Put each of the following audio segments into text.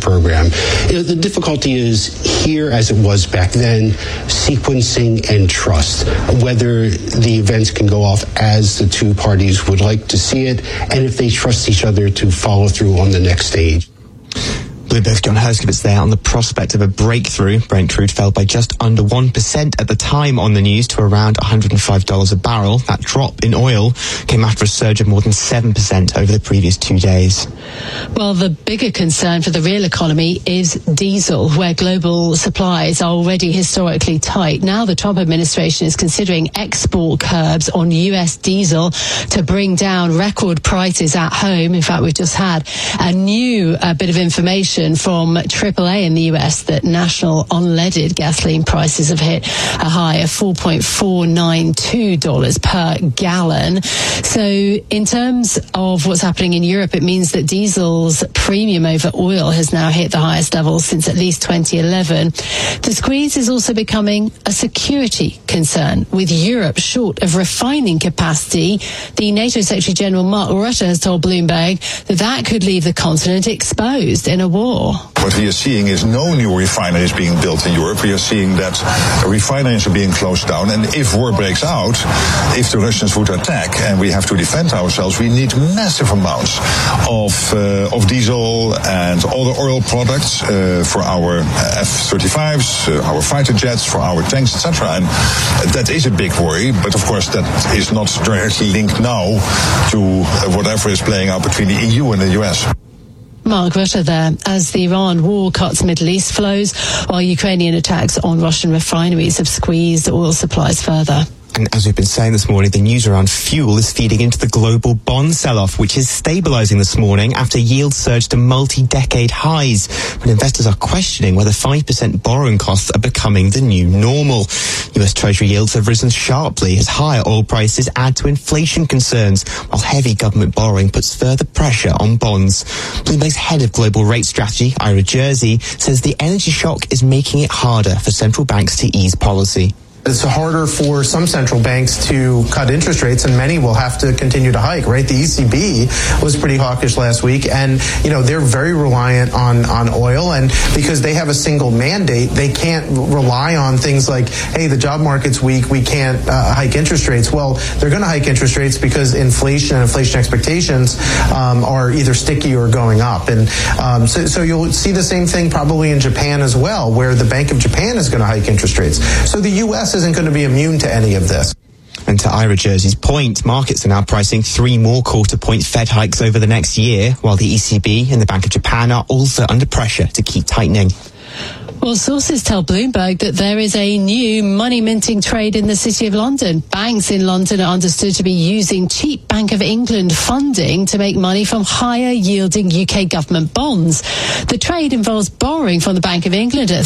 program. The difficulty is here, as it was back then, sequencing and trust, whether the events can go off as the two parties would like to see it, and if they trust each other to follow through on the next stage. Bloomberg's John Herskovitz there on the prospect of a breakthrough. Brent crude fell by just under 1% at the time on the news to around $105 a barrel. That drop in oil came after a surge of more than 7% over the previous 2 days. Well, the bigger concern for the real economy is diesel, where global supplies are already historically tight. Now the Trump administration is considering export curbs on US diesel to bring down record prices at home. In fact, we've just had a new bit of information from AAA in the US that national unleaded gasoline prices have hit a high of $4.492 per gallon. So in terms of what's happening in Europe, it means that diesel's premium over oil has now hit the highest level since at least 2011. The squeeze is also becoming a security concern. With Europe short of refining capacity, the NATO Secretary General Mark Rutte has told Bloomberg that could leave the continent exposed in a war. What we are seeing is no new refineries being built in Europe. We are seeing that refineries are being closed down. And if war breaks out, if the Russians would attack and we have to defend ourselves, we need massive amounts of diesel and other oil products for our F-35s, our fighter jets, for our tanks, etc. And that is a big worry. But of course, that is not directly linked now to whatever is playing out between the EU and the US. Mark Rutte there, as the Iran war cuts Middle East flows, while Ukrainian attacks on Russian refineries have squeezed oil supplies further. And as we've been saying this morning, the news around fuel is feeding into the global bond sell-off, which is stabilizing this morning after yields surged to multi-decade highs. But investors are questioning whether 5% borrowing costs are becoming the new normal. US Treasury yields have risen sharply as higher oil prices add to inflation concerns, while heavy government borrowing puts further pressure on bonds. Bloomberg's head of global rate strategy, Ira Jersey, says the energy shock is making it harder for central banks to ease policy. It's harder for some central banks to cut interest rates, and many will have to continue to hike, right? The ECB was pretty hawkish last week, and, you know, they're very reliant on oil, and because they have a single mandate, they can't rely on things like, hey, the job market's weak, we can't hike interest rates. Well, they're going to hike interest rates because inflation and inflation expectations are either sticky or going up. And so you'll see the same thing probably in Japan as well, where the Bank of Japan is going to hike interest rates. So the U.S. isn't going to be immune to any of this. And to Ira Jersey's point, markets are now pricing 3 more quarter-point Fed hikes over the next year, while the ECB and the Bank of Japan are also under pressure to keep tightening. Well, sources tell Bloomberg that there is a new money-minting trade in the City of London. Banks in London are understood to be using cheap Bank of England funding to make money from higher-yielding UK government bonds. The trade involves borrowing from the Bank of England at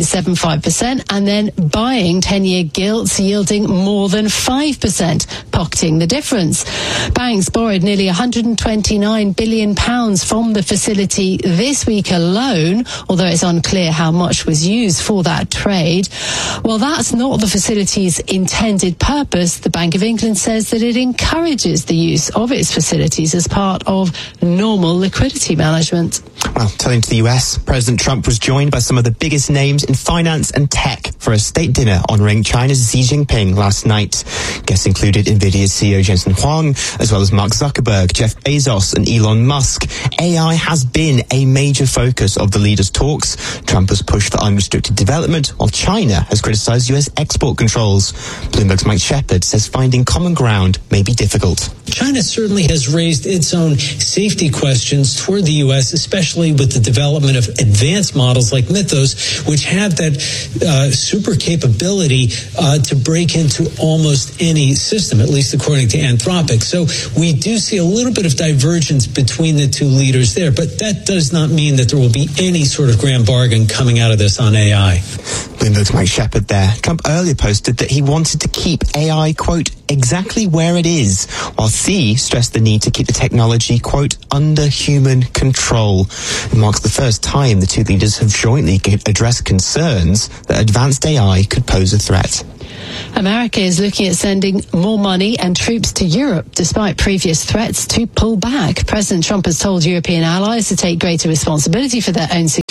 3.75% and then buying 10-year gilts yielding more than 5%, pocketing the difference. Banks borrowed nearly £129 billion from the facility this week alone, although it's unclear how much was used for that trade. Well, that's not the facility's intended purpose. The Bank of England says that it encourages the use of its facilities as part of normal liquidity management. Well, turning to the US, President Trump was joined by some of the biggest names in finance and tech for a state dinner honoring China's Xi Jinping last night. Guests included NVIDIA's CEO Jensen Huang, as well as Mark Zuckerberg, Jeff Bezos and Elon Musk. AI has been a major focus of the leaders' talks. Trump has pushed for unrestricted development, while China has criticized US export controls. Bloomberg's Mike Shepard says finding common ground may be difficult. China certainly has raised its own safety questions toward the U.S., especially with the development of advanced models like Mythos, which have that super capability to break into almost any system, at least according to Anthropic. So we do see a little bit of divergence between the two leaders there, but that does not mean that there will be any sort of grand bargain coming out of this on AI. Bloomberg's Mike Shepard there. Trump earlier posted that he wanted to keep AI, quote, exactly where it is, while Xi stressed the need to keep the technology, quote, under human control. It marks the first time the two leaders have jointly addressed concerns that advanced AI could pose a threat. America is looking at sending more money and troops to Europe, despite previous threats to pull back. President Trump has told European allies to take greater responsibility for their own security.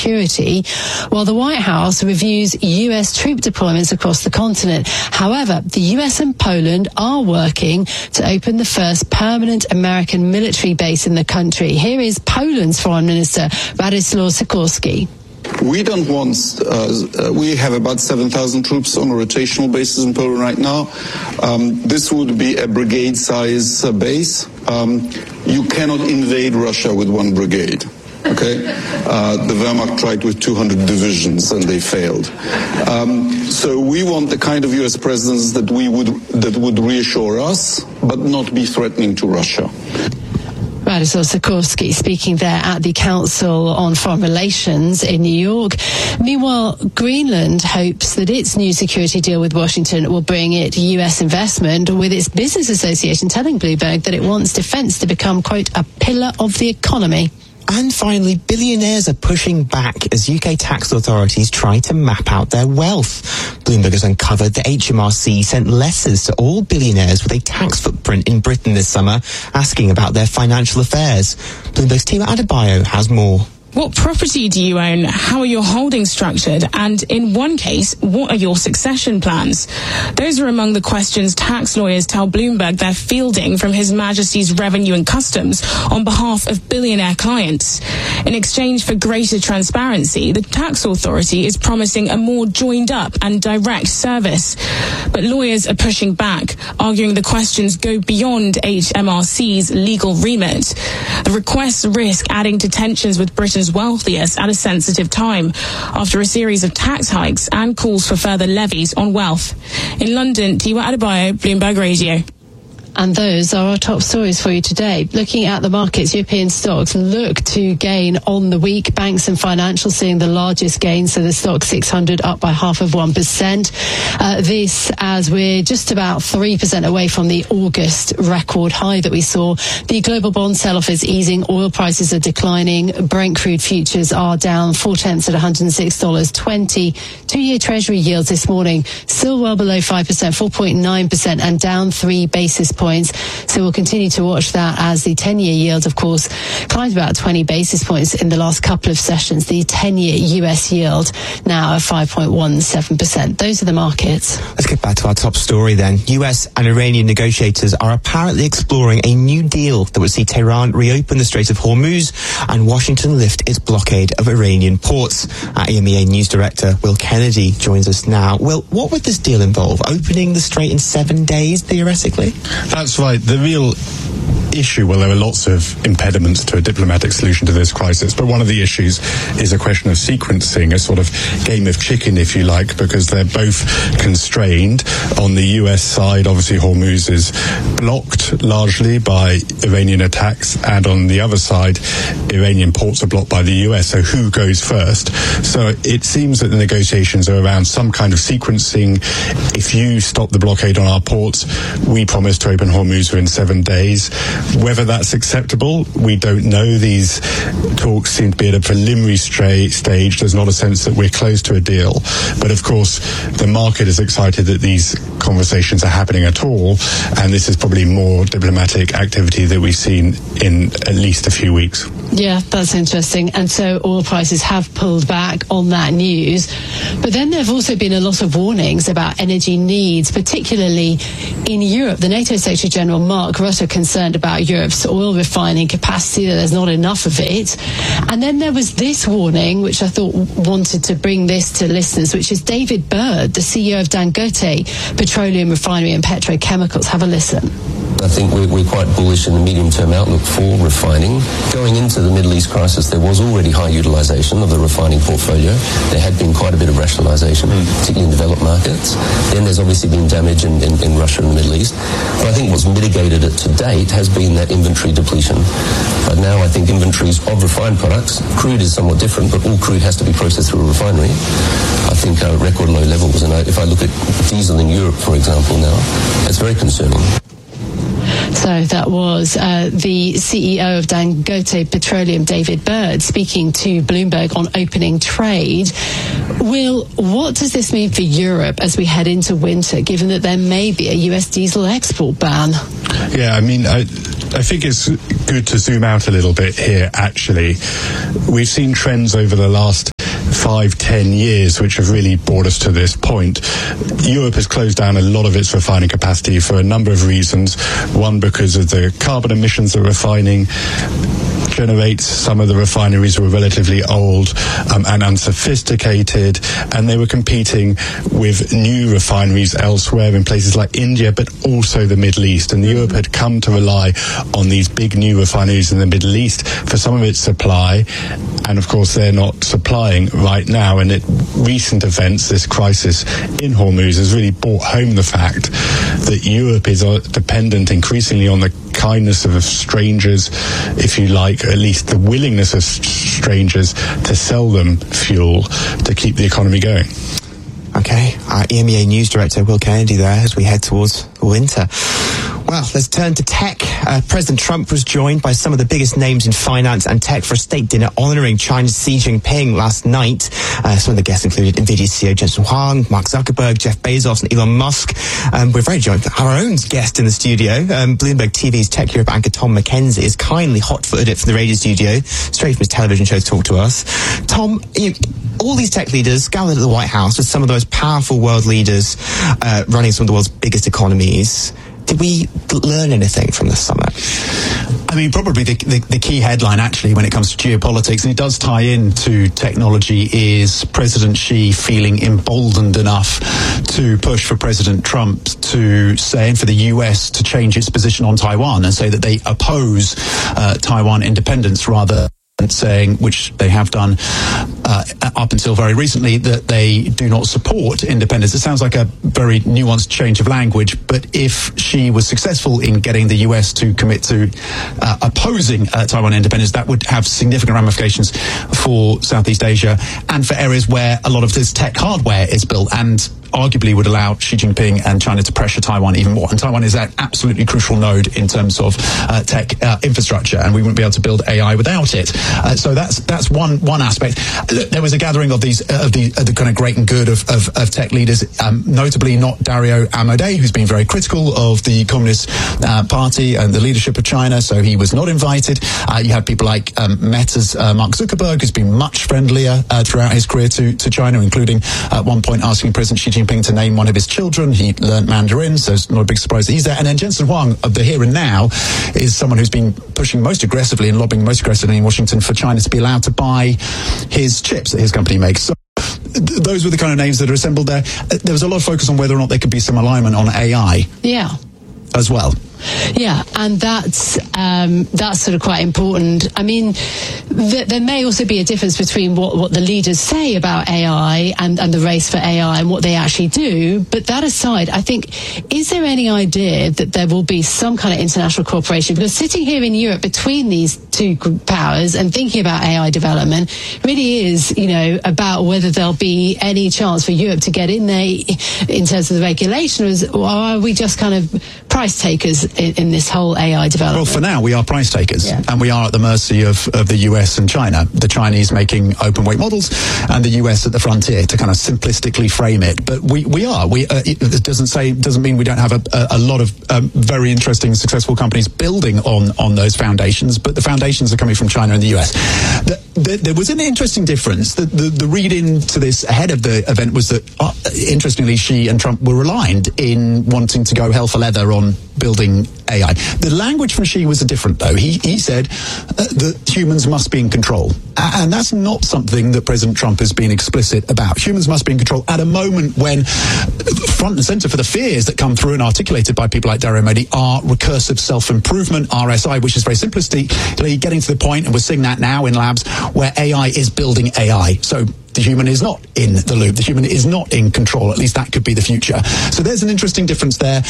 security, while the White House reviews US troop deployments across the continent. However, the US and Poland are working to open the first permanent American military base in the country. Here is Poland's Foreign Minister, Radoslaw Sikorski. We don't want, we have about 7,000 troops on a rotational basis in Poland right now. This would be a brigade-size base. You cannot invade Russia with one brigade. Okay, the Wehrmacht tried with 200 divisions and they failed. So we want the kind of U.S. presence that would reassure us, but not be threatening to Russia. Radoslaw Sikorski speaking there at the Council on Foreign Relations in New York. Meanwhile, Greenland hopes that its new security deal with Washington will bring it US investment, with its business association telling Bloomberg that it wants defense to become, quote, a pillar of the economy. And finally, billionaires are pushing back as UK tax authorities try to map out their wealth. Bloomberg has uncovered that HMRC sent letters to all billionaires with a tax footprint in Britain this summer, asking about their financial affairs. Bloomberg's Tima Adebayo has more. What property do you own? How are your holdings structured? And in one case, what are your succession plans? Those are among the questions tax lawyers tell Bloomberg they're fielding from His Majesty's Revenue and Customs on behalf of billionaire clients. In exchange for greater transparency, the tax authority is promising a more joined up and direct service. But lawyers are pushing back, arguing the questions go beyond HMRC's legal remit. The requests risk adding to tensions with Britain's wealthiest at a sensitive time, after a series of tax hikes and calls for further levies on wealth. In London, Tiwa Adebayo, Bloomberg Radio. And those are our top stories for you today. Looking at the markets, European stocks look to gain on the week. Banks and financials seeing the largest gain. So the Stoxx 600 up by 0.5%. This as we're just about 3% away from the August record high that we saw. The global bond sell-off is easing. Oil prices are declining. Brent crude futures are down 0.4 at $106.20. 2-year Treasury yields this morning still well below 5%, 4.9%, and down 3 basis points. So we'll continue to watch that as the 10-year yield, of course, climbed about 20 basis points in the last couple of sessions. The 10-year US yield now at 5.17%. Those are the markets. Let's get back to our top story then. US and Iranian negotiators are apparently exploring a new deal that would see Tehran reopen the Strait of Hormuz and Washington lift its blockade of Iranian ports. Our EMEA News Director Will Kennedy joins us now. Will, what would this deal involve? Opening the strait in 7 days, theoretically? That's right. The real issue, well, there are lots of impediments to a diplomatic solution to this crisis, but one of the issues is a question of sequencing, a sort of game of chicken, if you like, because they're both constrained. On the US side, obviously Hormuz is blocked largely by Iranian attacks, and on the other side, Iranian ports are blocked by the US, so who goes first? So it seems that the negotiations are around some kind of sequencing. If you stop the blockade on our ports, we promise to open Hormuz within 7 days. Whether that's acceptable, we don't know. These talks seem to be at a preliminary stage. There's not a sense that we're close to a deal. But of course, the market is excited that these conversations are happening at all, and this is probably more diplomatic activity that we've seen in at least a few weeks. Yeah, that's interesting. And so oil prices have pulled back on that news. But then there have also been a lot of warnings about energy needs, particularly in Europe. The NATO Secretary General Mark Rutte concerned about Europe's oil refining capacity, that there's not enough of it. And then there was this warning, which I thought wanted to bring this to listeners, which is David Bird, the CEO of Dangote Petroleum Refinery and Petrochemicals. Have a listen. I think we're quite bullish in the medium-term outlook for refining. Going into the Middle East crisis, there was already high utilisation of the refining portfolio. There had been quite a bit of rationalisation, particularly in developed markets. Then there's obviously been damage in Russia and the Middle East. But I think what's mitigated it to date has been that inventory depletion. But now I think inventories of refined products, crude is somewhat different, but all crude has to be processed through a refinery. I think are at record low levels. And if I look at diesel in Europe, for example, now, it's very concerning. So that was the CEO of Dangote Petroleum, David Bird, speaking to Bloomberg on opening trade. Will, what does this mean for Europe as we head into winter, given that there may be a US diesel export ban? Yeah, I mean, I think it's good to zoom out a little bit here, actually. We've seen trends over the last 5-10 years which have really brought us to this point. Europe has closed down a lot of its refining capacity for a number of reasons. One, because of the carbon emissions that refining generates. Some of the refineries were relatively old and unsophisticated, and they were competing with new refineries elsewhere in places like India, but also the Middle East. And Europe had come to rely on these big new refineries in the Middle East for some of its supply, and of course they're not supplying right now. And recent events, this crisis in Hormuz, has really brought home the fact that Europe is dependent increasingly on the kindness of strangers, if you like, at least the willingness of strangers to sell them fuel to keep the economy going. Okay, our EMEA News Director Will Kennedy there as we head towards winter. Well, let's turn to tech. President Trump was joined by some of the biggest names in finance and tech for a state dinner honoring China's Xi Jinping last night. Some of the guests included NVIDIA CEO Jensen Huang, Mark Zuckerberg, Jeff Bezos and Elon Musk. We're very joined by our own guest in the studio. Bloomberg TV's Tech Europe anchor Tom McKenzie is kindly hot-footed it from the radio studio, straight from his television show to talk to us. Tom, all these tech leaders gathered at the White House with some of the most powerful world leaders running some of the world's biggest economies. Did we learn anything from this summit? I mean, probably the key headline, actually, when it comes to geopolitics, and it does tie into technology, is President Xi feeling emboldened enough to push for President Trump to say, and for the US to change its position on Taiwan and say that they oppose Taiwan independence rather than saying, which they have done up until very recently, that they do not support independence. It sounds like a very nuanced change of language, but if she was successful in getting the US to commit to opposing Taiwan independence, that would have significant ramifications for Southeast Asia and for areas where a lot of this tech hardware is built, and arguably would allow Xi Jinping and China to pressure Taiwan even more. And Taiwan is an absolutely crucial node in terms of tech infrastructure, and we wouldn't be able to build AI without it. So that's one aspect. There was a gathering of the kind of great and good of tech leaders, notably not Dario Amodei, who's been very critical of the Communist Party and the leadership of China, so he was not invited. You had people like Meta's Mark Zuckerberg, who's been much friendlier throughout his career to China, including at one point asking President Xi Jinping to name one of his children. He learned Mandarin, so it's not a big surprise that he's there. And then Jensen Huang of the here and now is someone who's been pushing most aggressively and lobbying most aggressively in Washington for China to be allowed to buy his chips that his company makes. So those were the kind of names that are assembled there. There was a lot of focus on whether or not there could be some alignment on AI. Yeah. As well. Yeah, and that's sort of quite important. I mean, there may also be a difference between what the leaders say about AI and the race for AI and what they actually do. But that aside, I think, is there any idea that there will be some kind of international cooperation? Because sitting here in Europe between these two powers and thinking about AI development really is, about whether there'll be any chance for Europe to get in there in terms of the regulation, or are we just kind of price takers in this whole AI development? Well, for now, we are price takers, and we are at the mercy of the US and China. The Chinese making open weight models, and the US at the frontier, to kind of simplistically frame it. But we are. It doesn't mean we don't have a lot of very interesting, successful companies building on those foundations. But the foundations are coming from China and the US. There was an interesting difference. The read into this ahead of the event was that, interestingly, Xi and Trump were aligned in wanting to go hell for leather on building AI. The language from Xi was different, though. He said that humans must be in control. And that's not something that President Trump has been explicit about. Humans must be in control at a moment when front and center for the fears that come through and articulated by people like Dario Amodei are recursive self-improvement, RSI, which is very simplistically getting to the point, and we're seeing that now in labs, where AI is building AI. So the human is not in the loop. The human is not in control. At least that could be the future. So there's an interesting difference there.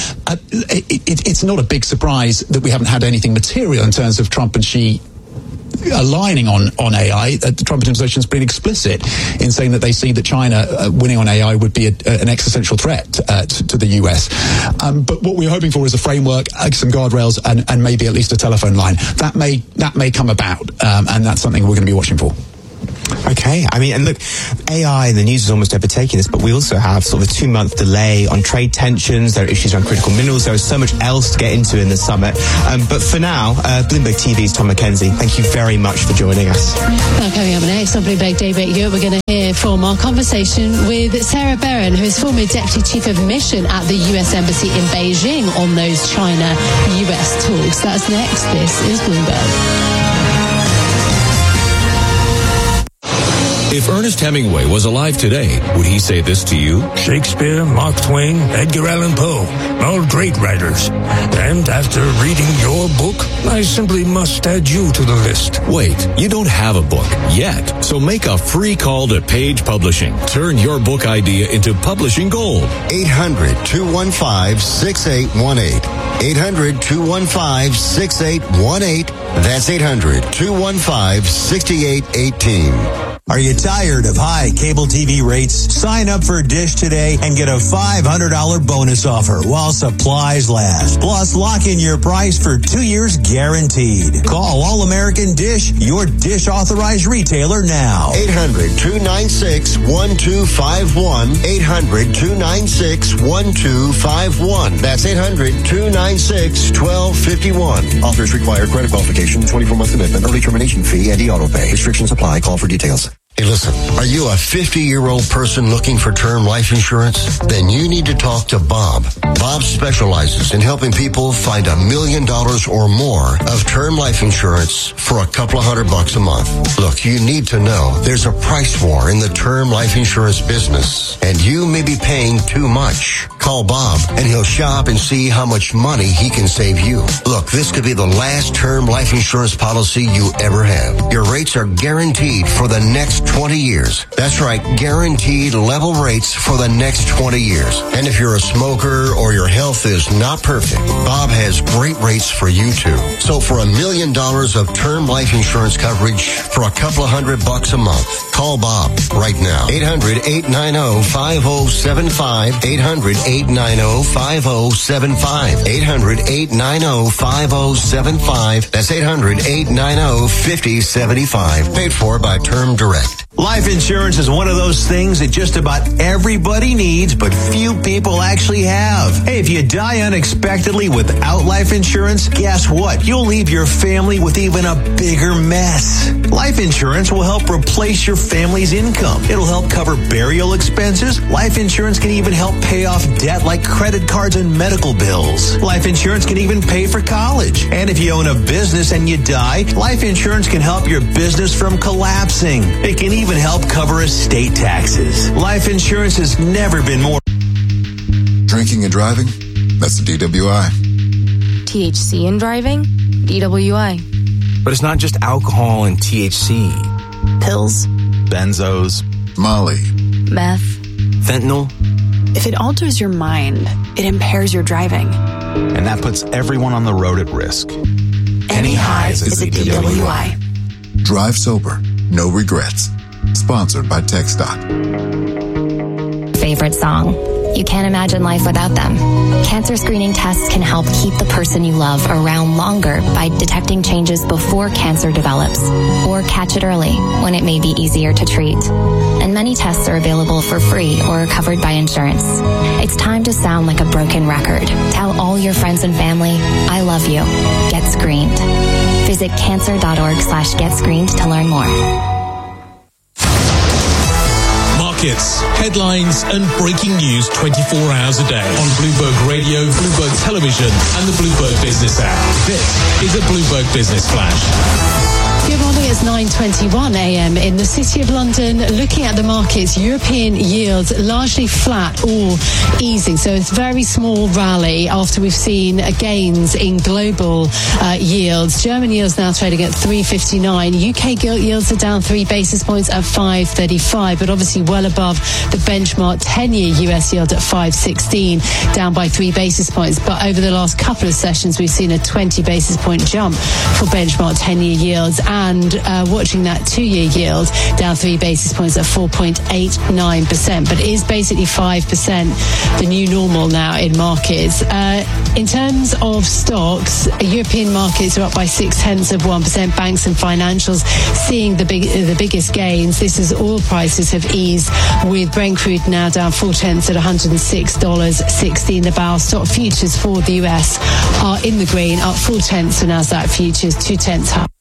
It's not a big surprise that we haven't had anything material in terms of Trump and Xi aligning on AI. The Trump administration has been explicit in saying that they see that China winning on AI would be an existential threat to the US. But what we're hoping for is a framework, some guardrails, and maybe at least a telephone line. That may come about, and that's something we're going to be watching for. Okay, I mean, and look, AI in the news is almost overtaking this, but we also have sort of a 2-month delay on trade tensions. There are issues around critical minerals. There is so much else to get into in the summit. But for now, Bloomberg TV's Tom McKenzie, thank you very much for joining us. Now, coming up next on Bloomberg Daybreak Europe, we're going to hear from our conversation with Sarah Barron, who is former Deputy Chief of Mission at the US Embassy in Beijing on those China-US talks. That's next. This is Bloomberg. If Ernest Hemingway was alive today, would he say this to you? Shakespeare, Mark Twain, Edgar Allan Poe, all great writers. And after reading your book, I simply must add you to the list. Wait, you don't have a book yet, so make a free call to Page Publishing. Turn your book idea into publishing gold. 800-215-6818. 800-215-6818. That's 800-215-6818. Are you tired of high cable TV rates? Sign up for Dish today and get a $500 bonus offer while supplies last. Plus, lock in your price for 2 years guaranteed. Call All American Dish, your Dish authorized retailer now. 800-296-1251. 800-296-1251. That's 800-296-1251. Offers require credit qualification, 24-month commitment, early termination fee, and auto pay. Restrictions apply. Call for details. Hey, listen, are you a 50-year-old person looking for term life insurance? Then you need to talk to Bob. Bob specializes in helping people find $1 million or more of term life insurance for a couple of $100 a month. Look, you need to know there's a price war in the term life insurance business, and you may be paying too much. Call Bob, and he'll shop and see how much money he can save you. Look, this could be the last term life insurance policy you ever have. Your rates are guaranteed for the next 20 years. That's right, guaranteed level rates for the next 20 years. And if you're a smoker or your health is not perfect, Bob has great rates for you too. So for $1 million of term life insurance coverage for a couple of $100 a month, call Bob right now. 800-890-5075. 800-890-5075. 800-890-5075. That's 800-890-5075. Paid for by Term Direct. Life insurance is one of those things that just about everybody needs, but few people actually have. Hey, if you die unexpectedly without life insurance, guess what? You'll leave your family with even a bigger mess. Life insurance will help replace your family's income. It'll help cover burial expenses. Life insurance can even help pay off debt like credit cards and medical bills. Life insurance can even pay for college. And if you own a business and you die, life insurance can help your business from collapsing. It can even help cover estate taxes. Life insurance has never been more. Drinking and driving? That's the DWI. THC in driving? DWI. But it's not just alcohol and THC. Pills. Benzos. Molly. Meth. Fentanyl. If it alters your mind, it impairs your driving. And that puts everyone on the road at risk. Any highs is a DWI. Drive sober. No regrets. Sponsored by TxDOT. Favorite song? You can't imagine life without them. Cancer screening tests can help keep the person you love around longer by detecting changes before cancer develops, or catch it early when it may be easier to treat. And many tests are available for free or are covered by insurance. It's time to sound like a broken record. Tell all your friends and family, I love you. Get screened. Visit cancer.org/getscreened to learn more. Markets, headlines, and breaking news 24 hours a day on Bloomberg Radio, Bloomberg Television, and the Bloomberg Business app. This is a Bloomberg Business Flash. Good morning, it's 9:21 a.m. in the City of London. Looking at the markets, European yields largely flat or easing. So it's a very small rally after we've seen gains in global yields. German yields now trading at 3.59. UK gilt yields are down 3 basis points at 5.35, but obviously well above the benchmark 10-year US yield at 5.16, down by 3 basis points. But over the last couple of sessions, we've seen a 20 basis point jump for benchmark 10-year yields. And watching that 2-year yield down 3 basis points at 4.89%, but it is basically 5% the new normal now in markets. In terms of stocks, European markets are up by 0.6%. Banks and financials seeing the biggest gains. This is oil prices have eased, with Brent crude now down 0.4 at $106.60 a barrel. Stock futures for the US are in the green, up 0.4 for Nasdaq futures, 0.2 up.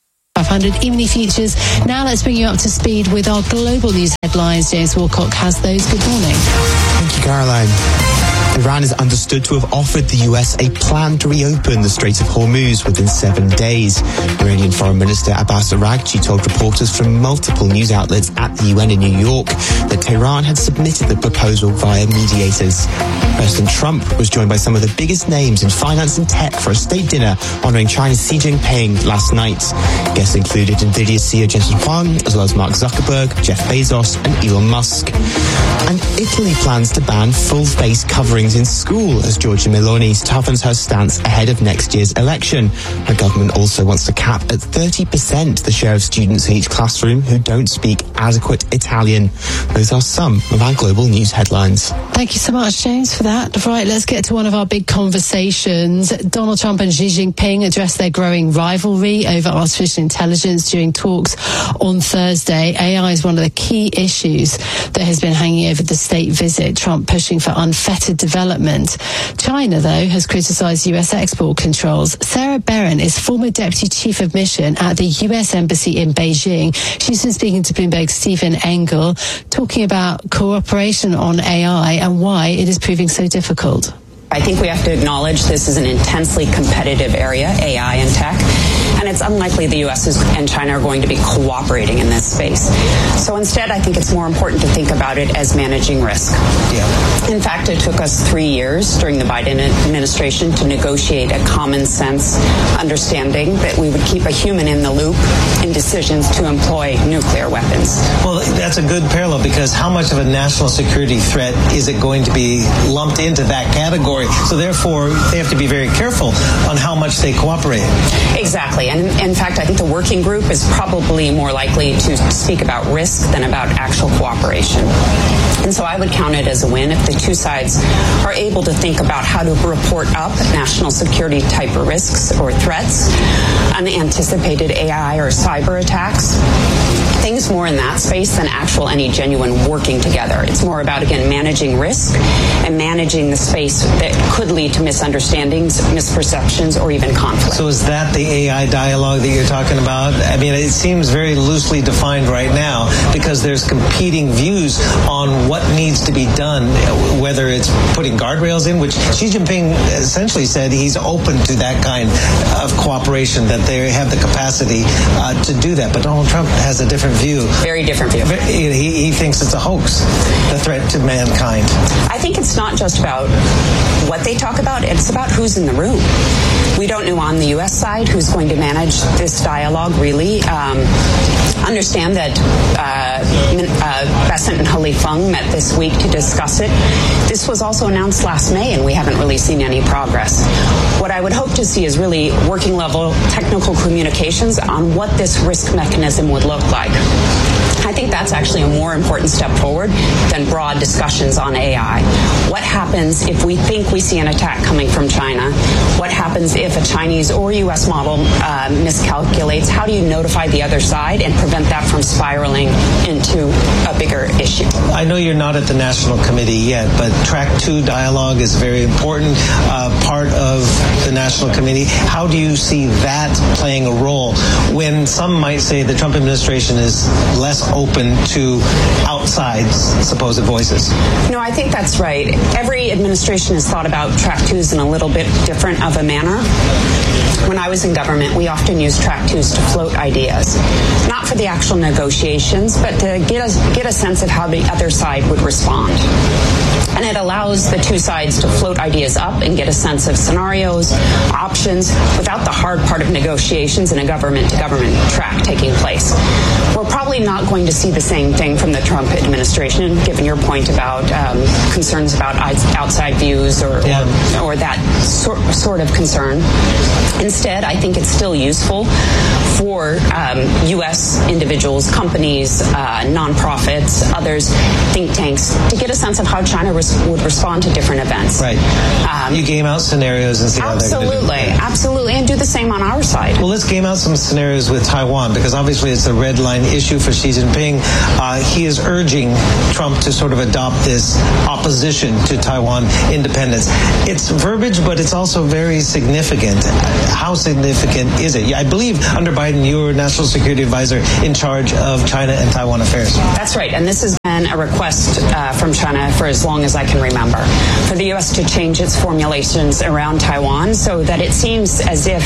500 E-mini futures. Now let's bring you up to speed with our global news headlines. James Wilcock has those. Good morning. Thank you, Caroline. Iran is understood to have offered the US a plan to reopen the Strait of Hormuz within 7 days. Iranian Foreign Minister Abbas Araghchi told reporters from multiple news outlets at the UN in New York that Tehran had submitted the proposal via mediators. President Trump was joined by some of the biggest names in finance and tech for a state dinner honoring China's Xi Jinping last night. Guests included Nvidia CEO Jensen Huang, as well as Mark Zuckerberg, Jeff Bezos and Elon Musk. And Italy plans to ban full face coverings in school as Giorgia Meloni toughens her stance ahead of next year's election. Her government also wants to cap at 30% the share of students in each classroom who don't speak adequate Italian. Those are some of our global news headlines. Thank you so much, James, for that. Right, let's get to one of our big conversations. Donald Trump and Xi Jinping addressed their growing rivalry over artificial intelligence during talks on Thursday. AI is one of the key issues that has been hanging over the state visit, Trump pushing for unfettered development. China, though, has criticised US export controls. Sarah Barron is former Deputy Chief of Mission at the US Embassy in Beijing. She's been speaking to Bloomberg's Stephen Engel, talking about cooperation on AI and why it is proving so difficult. I think we have to acknowledge this is an intensely competitive area, AI and tech, and it's unlikely the U.S. and China are going to be cooperating in this space. So instead, I think it's more important to think about it as managing risk. Yeah. In fact, it took us 3 years during the Biden administration to negotiate a common sense understanding that we would keep a human in the loop in decisions to employ nuclear weapons. Well, that's a good parallel, because how much of a national security threat is it going to be lumped into that category? So therefore, they have to be very careful on how much they cooperate. Exactly. And in fact, I think the working group is probably more likely to speak about risk than about actual cooperation. And so I would count it as a win if the two sides are able to think about how to report up national security type of risks or threats, unanticipated AI or cyber attacks, things more in that space than actual any genuine working together. It's more about, again, managing risk and managing the space that could lead to misunderstandings, misperceptions, or even conflict. So is that the AI dialogue that you're talking about? I mean, it seems very loosely defined right now because there's competing views on what needs to be done, whether it's putting guardrails in, which Xi Jinping essentially said he's open to that kind of cooperation, that they have the capacity to do that. But Donald Trump has a different view. Very different view. He thinks it's a hoax, the threat to mankind. I think it's not just about what they talk about, it's about who's in the room. We don't know on the U.S. side who's going to manage this dialogue, really. Understand that Bessent and Halifeng met this week to discuss it. This was also announced last May, and we haven't really seen any progress. What I would hope to see is really working level technical communications on what this risk mechanism would look like. I think that's actually a more important step forward than broad discussions on AI. What happens if we think we see an attack coming from China? What happens if a Chinese or U.S. model miscalculates? How do you notify the other side and prevent that from spiraling into a bigger issue? I know you're not at the National Committee yet, but Track 2 dialogue is a very important part of the National Committee. How do you see that playing a role when some might say the Trump administration is less open to outside supposed voices? No, I think that's right. Every administration has thought about Track 2s in a little bit different of a manner. When I was in government, we often used Track 2s to float ideas, not for the actual negotiations, but to get a sense of how the other other side would respond. And it allows the two sides to float ideas up and get a sense of scenarios, options, without the hard part of negotiations and a government-to-government track taking place. We're probably not going to see the same thing from the Trump administration, given your point about concerns about outside views or that sort of concern. Instead, I think it's still useful for U.S. individuals, companies, nonprofits, others, think tanks, to get a sense of how China would respond to different events. Right. You game out scenarios and see how they're going to do. Absolutely, and do the same on our side. Well, let's game out some scenarios with Taiwan, because obviously it's a red line issue for Xi Jinping. He is urging Trump to sort of adopt this opposition to Taiwan independence. It's verbiage, but it's also very significant. How significant is it? I believe under Biden, you were National Security Advisor in charge of China and Taiwan affairs. That's right, and this has been a request from China for as long as I can remember, for the U.S. to change its formulations around Taiwan so that it seems as if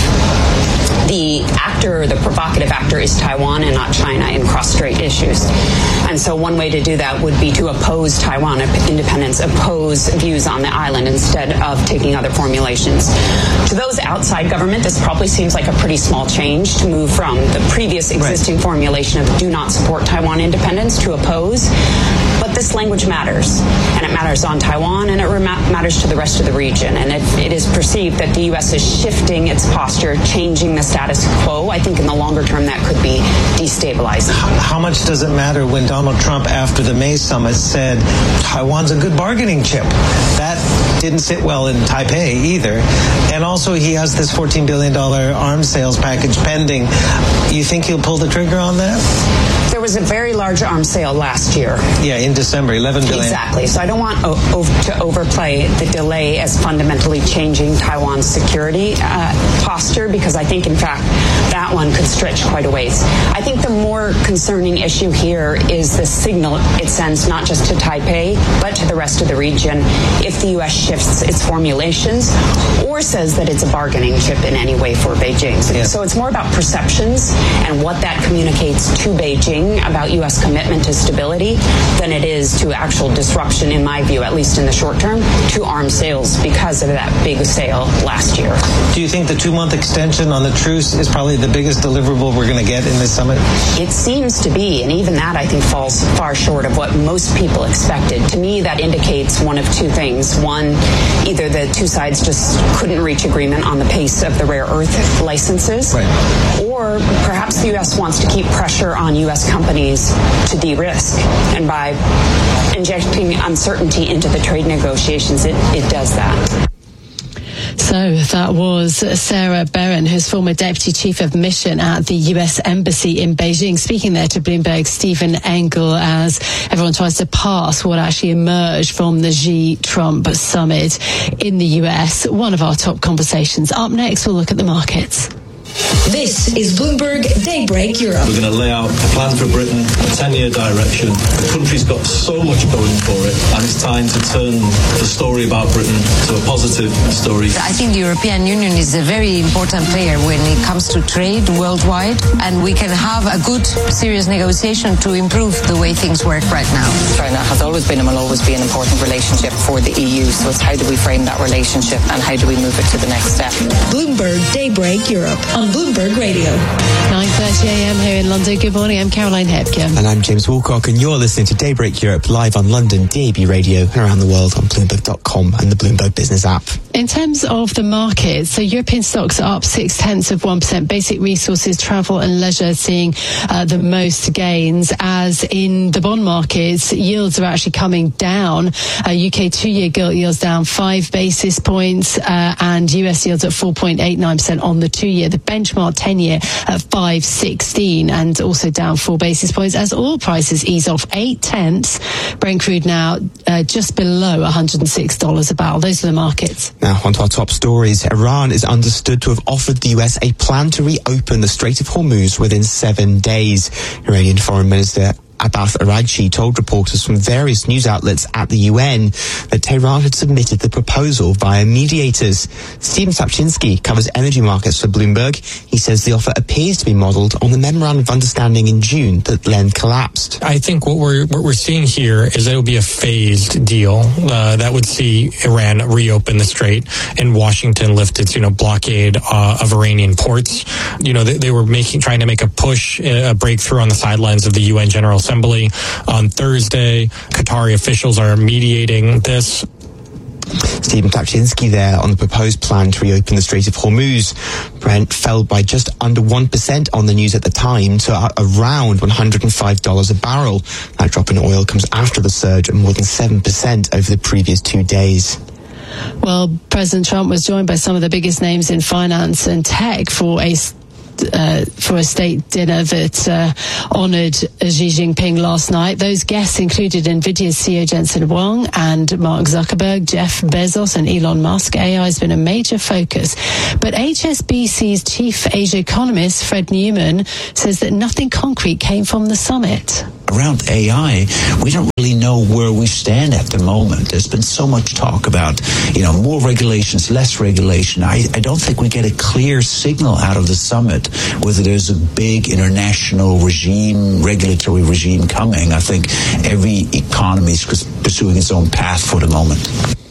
the actor, the provocative actor, is Taiwan and not China in cross-strait issues. And so one way to do that would be to oppose Taiwan independence, oppose views on the island instead of taking other formulations. To those outside government, this probably seems like a pretty small change to move from the previous existing formulation of do not support Taiwan independence to oppose. But this language matters, and it matters on Taiwan, and it matters to the rest of the region. And if it is perceived that the U.S. is shifting its posture, changing the status quo, I think in the longer term that could be destabilizing. How much does it matter when Donald Trump, after the May summit, said Taiwan's a good bargaining chip? That didn't sit well in Taipei either. And also he has this $14 billion arms sales package pending. You think he'll pull the trigger on that? There was a very large arms sale last year. Yeah, in December, $11 billion. Exactly. So I don't want to overplay the delay as fundamentally changing Taiwan's security posture, because I think, in fact, that one could stretch quite a ways. I think the more concerning issue here is the signal it sends not just to Taipei, but to the rest of the region if the U.S. shifts its formulations or says that it's a bargaining chip in any way for Beijing. Yeah. So it's more about perceptions and what that communicates to Beijing about U.S. commitment to stability than it is to actual disruption, in my view, at least in the short term, to arms sales because of that big sale last year. Do you think the 2-month extension on the truce is probably the biggest deliverable we're going to get in this summit? It seems to be, and even that, I think, falls far short of what most people expected. To me, that indicates one of two things. One, either the two sides just couldn't reach agreement on the pace of the rare earth licenses, or perhaps the U.S. wants to keep pressure on U.S. companies to de-risk. And by injecting uncertainty into the trade negotiations, it does that. So that was Sarah Beran, who's former Deputy Chief of Mission at the U.S. Embassy in Beijing, speaking there to Bloomberg's Stephen Engel as everyone tries to pass what actually emerged from the Xi-Trump summit in the U.S. One of our top conversations. Up next, we'll look at the markets. This is Bloomberg Daybreak Europe. We're going to lay out a plan for Britain, a 10-year direction. The country's got so much going for it, and it's time to turn the story about Britain to a positive story. I think the European Union is a very important player when it comes to trade worldwide, and we can have a good, serious negotiation to improve the way things work right now. China has always been and will always be an important relationship for the EU, so it's how do we frame that relationship and how do we move it to the next step. Bloomberg Daybreak Europe on Bloomberg Radio. 9:30 a.m. here in London. Good morning, I'm Caroline Hepkin. And I'm James Woolcock, and you're listening to Daybreak Europe live on London DAB Radio and around the world on Bloomberg.com and the Bloomberg Business app. In terms of the market, so European stocks are up 0.6%. Basic resources, travel and leisure seeing the most gains, as in the bond markets, yields are actually coming down. UK 2-year gilt yields down 5 basis points and US yields at 4.89% on the 2-year. The benchmark 10-year at 5.16 and also down 4 basis points as oil prices ease off 0.8. Brent crude now just below $106 a barrel. Those are the markets. Now, on to our top stories. Iran is understood to have offered the US a plan to reopen the Strait of Hormuz within 7 days. Iranian Foreign Minister Abbas Araghchi told reporters from various news outlets at the UN that Tehran had submitted the proposal via mediators. Stephen Sapczynski covers energy markets for Bloomberg. He says the offer appears to be modelled on the Memorandum of Understanding in June that then collapsed. I think what we're seeing here is that it will be a phased deal that would see Iran reopen the strait and Washington lift its blockade of Iranian ports. They were trying to make a breakthrough on the sidelines of the UN General Assembly. On Thursday, Qatari officials are mediating this. Stephen Sapczynski there on the proposed plan to reopen the Strait of Hormuz. Brent fell by just under 1% on the news at the time to around $105 a barrel. That drop in oil comes after the surge of more than 7% over the previous 2 days. Well, President Trump was joined by some of the biggest names in finance and tech for a state dinner that honoured Xi Jinping last night. Those guests included NVIDIA's CEO Jensen Huang and Mark Zuckerberg, Jeff Bezos and Elon Musk. AI has been a major focus. But HSBC's chief Asia economist, Fred Newman, says that nothing concrete came from the summit. Around AI, we don't really know where we stand at the moment. There's been so much talk about, more regulations, less regulation. I don't think we get a clear signal out of the summit whether there's a big international regulatory regime coming. I think every economy is pursuing its own path for the moment.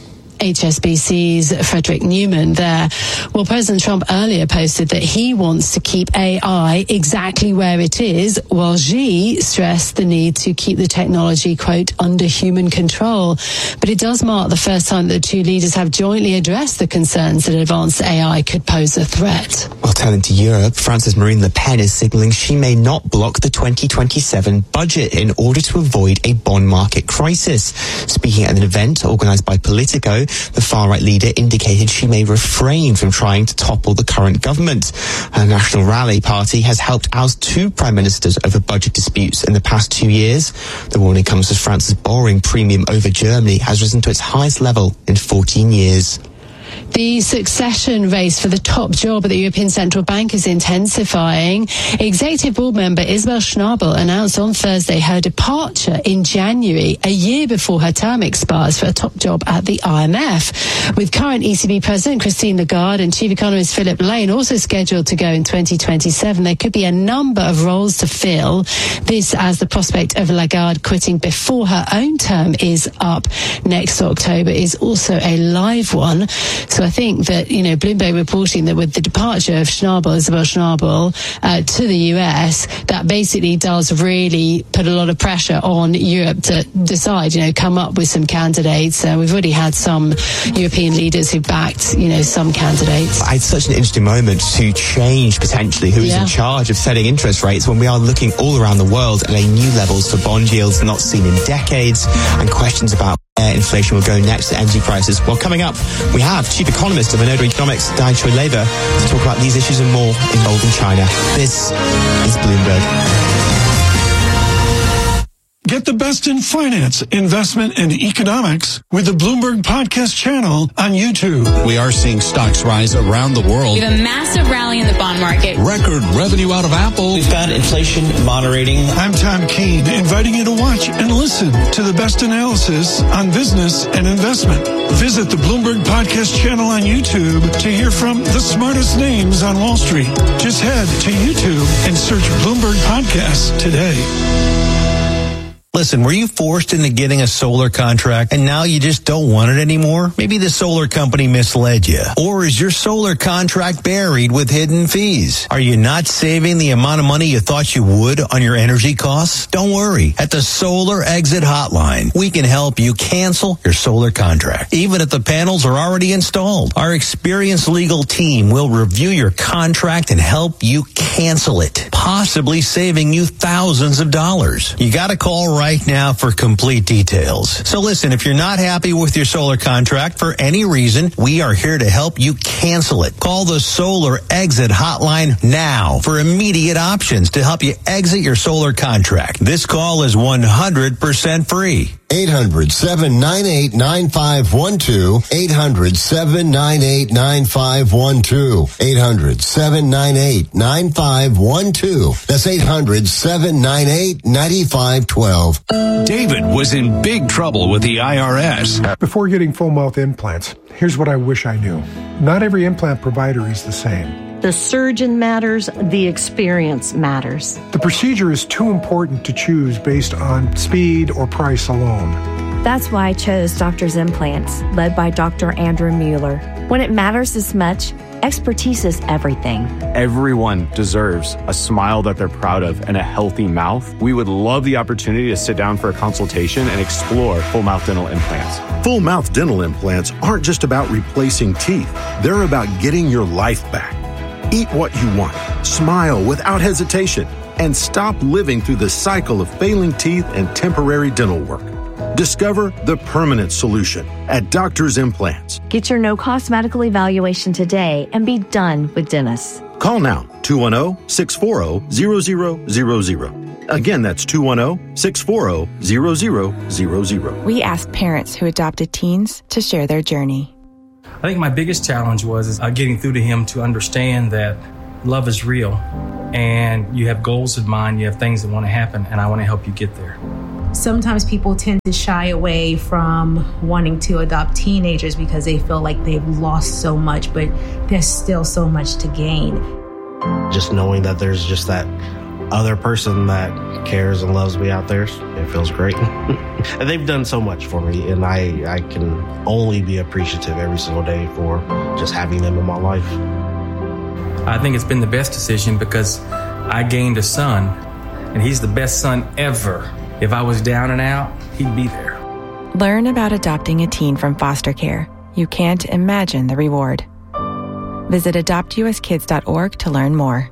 HSBC's Frederick Newman there. Well, President Trump earlier posted that he wants to keep AI exactly where it is, while Xi stressed the need to keep the technology, quote, under human control. But it does mark the first time that the two leaders have jointly addressed the concerns that advanced AI could pose a threat. Well, turning to Europe, France's Marine Le Pen is signalling she may not block the 2027 budget in order to avoid a bond market crisis. Speaking at an event organised by Politico, the far-right leader indicated she may refrain from trying to topple the current government. Her National Rally party has helped oust 2 prime ministers over budget disputes in the past 2 years. The warning comes as France's borrowing premium over Germany has risen to its highest level in 14 years. The succession race for the top job at the European Central Bank is intensifying. Executive Board member Isabel Schnabel announced on Thursday her departure in January, a year before her term expires, for a top job at the IMF. With current ECB President Christine Lagarde and Chief Economist Philip Lane also scheduled to go in 2027, there could be a number of roles to fill. This as the prospect of Lagarde quitting before her own term is up next October is also a live one. So I think that, Bloomberg reporting that with the departure of Isabel Schnabel, to the US, that basically does really put a lot of pressure on Europe to decide, come up with some candidates. We've already had some European leaders who backed, some candidates. It's such an interesting moment to change potentially who is in charge of setting interest rates when we are looking all around the world at new levels for bond yields not seen in decades, and questions about where inflation will go next to energy prices. Well, coming up, we have Chief Economist of Inodo Economics, Dai Choi Lever, to talk about these issues and more involving China. This is Bloomberg. Get the best in finance, investment, and economics with the Bloomberg Podcast channel on YouTube. We are seeing stocks rise around the world. We have a massive rally in the bond market. Record revenue out of Apple. We've got inflation moderating. I'm Tom Keene, inviting you to watch and listen to the best analysis on business and investment. Visit the Bloomberg Podcast channel on YouTube to hear from the smartest names on Wall Street. Just head to YouTube and search Bloomberg Podcasts today. Listen, were you forced into getting a solar contract and now you just don't want it anymore? Maybe the solar company misled you. Or is your solar contract buried with hidden fees? Are you not saving the amount of money you thought you would on your energy costs? Don't worry. At the Solar Exit Hotline, we can help you cancel your solar contract, even if the panels are already installed. Our experienced legal team will review your contract and help you cancel it, possibly saving you thousands of dollars. You got to call right now for complete details. So listen, if you're not happy with your solar contract for any reason, we are here to help you cancel it. Call the Solar Exit Hotline now for immediate options to help you exit your solar contract. This call is 100% free. 800-798-9512. 800-798-9512. 800-798-9512. That's 800-798-9512. David was in big trouble with the IRS. Before getting full mouth implants, here's what I wish I knew. Not every implant provider is the same. The surgeon matters, the experience matters. The procedure is too important to choose based on speed or price alone. That's why I chose Doctor's Implants, led by Dr. Andrew Mueller. When it matters this much, expertise is everything. Everyone deserves a smile that they're proud of and a healthy mouth. We would love the opportunity to sit down for a consultation and explore full mouth dental implants. Full mouth dental implants aren't just about replacing teeth. They're about getting your life back. Eat what you want, smile without hesitation, and stop living through the cycle of failing teeth and temporary dental work. Discover the permanent solution at Doctor's Implants. Get your no-cost medical evaluation today and be done with dentists. Call now, 210-640-0000. Again, that's 210-640-0000. We ask parents who adopted teens to share their journey. I think my biggest challenge was getting through to him to understand that love is real and you have goals in mind, you have things that want to happen, and I want to help you get there. Sometimes people tend to shy away from wanting to adopt teenagers because they feel like they've lost so much, but there's still so much to gain. Just knowing that there's just that other person that cares and loves me out there, it feels great. And they've done so much for me, and I can only be appreciative every single day for just having them in my life. I think it's been the best decision because I gained a son, and he's the best son ever. If I was down and out, he'd be there. Learn about adopting a teen from foster care. You can't imagine the reward. Visit adoptuskids.org to learn more.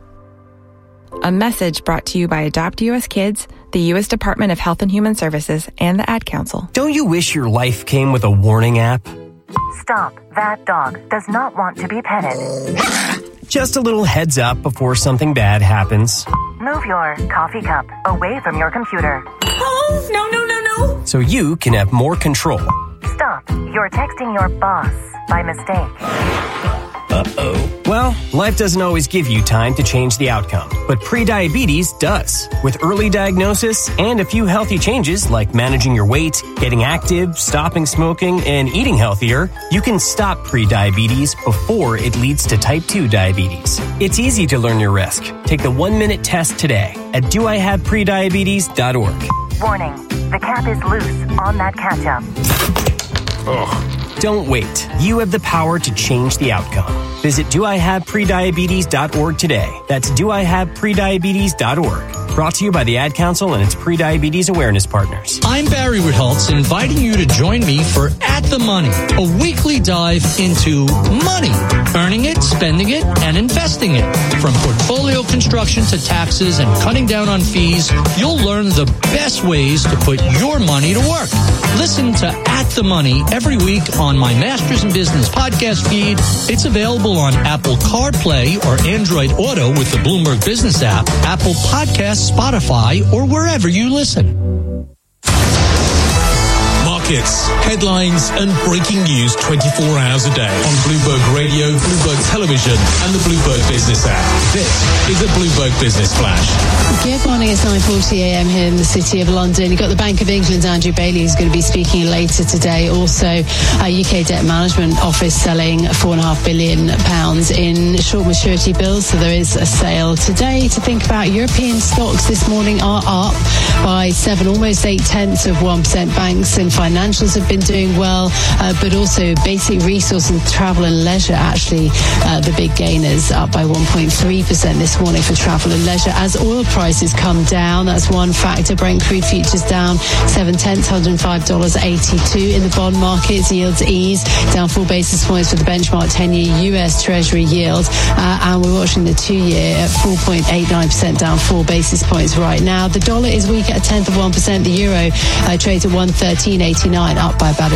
A message brought to you by Adopt US Kids, the U.S. Department of Health and Human Services, and the Ad Council. Don't you wish your life came with a warning app? Stop. That dog does not want to be petted. Just a little heads up before something bad happens. Move your coffee cup away from your computer. Oh, no. So you can have more control. Stop. You're texting your boss by mistake. Uh-oh. Well, life doesn't always give you time to change the outcome, but prediabetes does. With early diagnosis and a few healthy changes like managing your weight, getting active, stopping smoking, and eating healthier, you can stop prediabetes before it leads to type 2 diabetes. It's easy to learn your risk. Take the 1-minute test today at doihaveprediabetes.org. Warning, the cap is loose on that ketchup. Ugh. Don't wait. You have the power to change the outcome. Visit doihaveprediabetes.org today. That's doihaveprediabetes.org. Brought to you by the Ad Council and its pre-diabetes awareness partners. I'm Barry Ritholtz, inviting you to join me for At the Money, a weekly dive into money, earning it, spending it, and investing it. From portfolio construction to taxes and cutting down on fees, you'll learn the best ways to put your money to work. Listen to At the Money every week on my Masters in Business podcast feed. It's available on Apple CarPlay or Android Auto with the Bloomberg Business app, Apple Podcasts, Spotify, or wherever you listen. Markets, headlines, and breaking news 24 hours a day on Bloomberg Radio, Bloomberg Television, and the Bloomberg Business app. This is a Bloomberg Business Flash. Good morning, it's 9:40 a.m. here in the City of London. You've got the Bank of England's Andrew Bailey, who's going to be speaking later today. Also, UK Debt Management Office selling £4.5 billion in short maturity bills. So there is a sale today to think about. European stocks this morning are up by 7, almost 0.8%. Banks and financials have been doing well, but also basic resource and travel and leisure, actually the big gainers, up by 1.3% this morning for travel and leisure as oil prices come down. That's one factor. Brent crude futures down 0.7, $105.82 in the bond markets. Yields ease down 4 basis points for the benchmark 10-year US Treasury yield, and we're watching the 2-year at 4.89%, down 4 basis points right now. The dollar is weak at 0.1%. The euro trades at 113.89. $1.39, up by about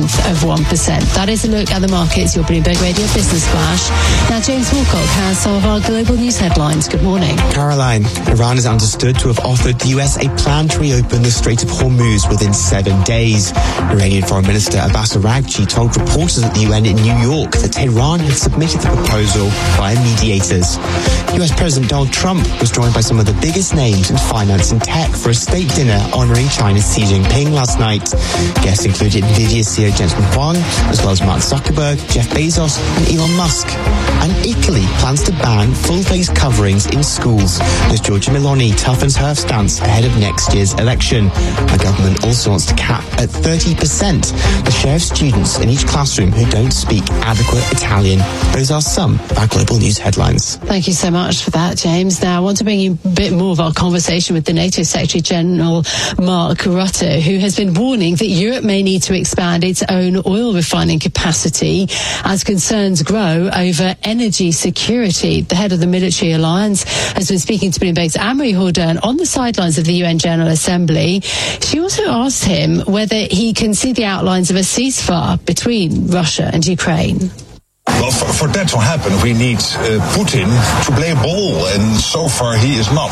0.1%. That is a look at the markets. Your Bloomberg Radio Business Flash. Now, James Wilcock has some of our global news headlines. Good morning. Caroline, Iran is understood to have offered the US a plan to reopen the Strait of Hormuz within 7 days. Iranian Foreign Minister Abbas Araghchi told reporters at the UN in New York that Tehran had submitted the proposal via mediators. US President Donald Trump was joined by some of the biggest names in finance and tech for a state dinner honoring China's Xi Jinping last night. Guests included Nvidia CEO Jensen Huang, as well as Mark Zuckerberg, Jeff Bezos and Elon Musk. And Italy plans to ban full-face coverings in schools as Giorgia Meloni toughens her stance ahead of next year's election. The government also wants to cap at 30% the share of students in each classroom who don't speak adequate Italian. Those are some of our global news headlines. Thank you so much for that, James. Now, I want to bring you a bit more of our conversation with the NATO Secretary General Mark Rutte, who has been warning that Europe may need to expand its own oil refining capacity as concerns grow over energy security. The head of the military alliance has been speaking to Bloomberg's Anne-Marie Jourdain on the sidelines of the UN General Assembly. She also asked him whether he can see the outlines of a ceasefire between Russia and Ukraine. Well, for that to happen, we need Putin to play ball, and so far he is not,